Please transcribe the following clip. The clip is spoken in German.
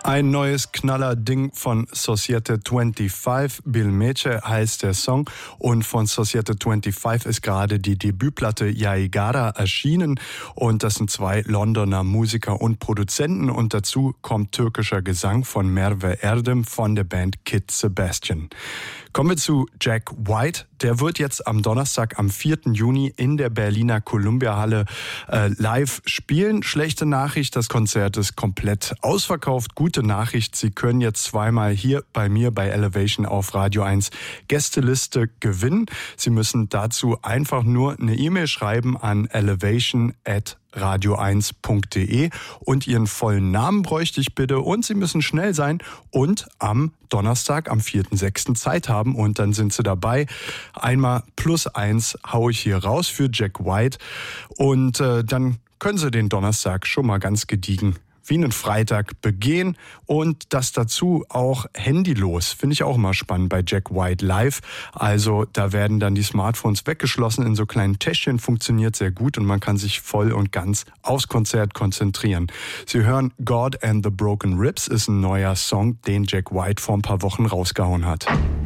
Ein neues Knaller-Ding von Societe 25, Bill Meche heißt der Song, und von Societe 25 ist gerade die Debütplatte Yaigara erschienen, und das sind zwei Londoner Musiker und Produzenten, und dazu kommt türkischer Gesang von Merve Erdem von der Band Kid Sebastian. Kommen wir zu Jack White. Der wird jetzt am Donnerstag, am 4. Juni in der Berliner Columbia-Halle live spielen. Schlechte Nachricht, das Konzert ist komplett ausverkauft. Gute Nachricht, Sie können jetzt zweimal hier bei mir bei Elevation auf Radio 1 Gästeliste gewinnen. Sie müssen dazu einfach nur eine E-Mail schreiben an elevation@radio1.de und Ihren vollen Namen bräuchte ich bitte, und Sie müssen schnell sein und am Donnerstag, am 4.6. Zeit haben, und dann sind Sie dabei. Einmal +1 haue ich hier raus für Jack White, und dann können Sie den Donnerstag schon mal ganz gediegen wie einen Freitag begehen, und das dazu auch handylos. Finde ich auch immer spannend bei Jack White live. Also da werden dann die Smartphones weggeschlossen in so kleinen Täschchen, funktioniert sehr gut und man kann sich voll und ganz aufs Konzert konzentrieren. Sie hören God and the Broken Ribs, ist ein neuer Song, den Jack White vor ein paar Wochen rausgehauen hat.